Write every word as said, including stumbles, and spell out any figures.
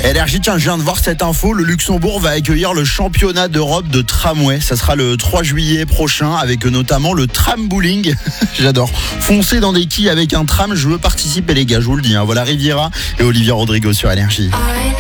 Énergie, tiens, je viens de voir cette info. Le Luxembourg va accueillir le championnat d'Europe de tramway. Ça sera le trois juillet prochain avec notamment le tram bowling. J'adore. Foncer dans des quilles avec un tram, je veux participer les gars, je vous le dis. Hein. Voilà Riviera et Olivia Rodrigo sur Énergie.